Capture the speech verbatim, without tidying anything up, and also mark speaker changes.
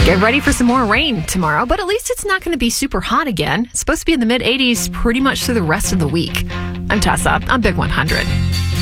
Speaker 1: Get ready for some more rain tomorrow, but at least it's not going to be super hot again. It's supposed to be in the mid eighties pretty much through the rest of the week. I'm Tessa on Big one hundred.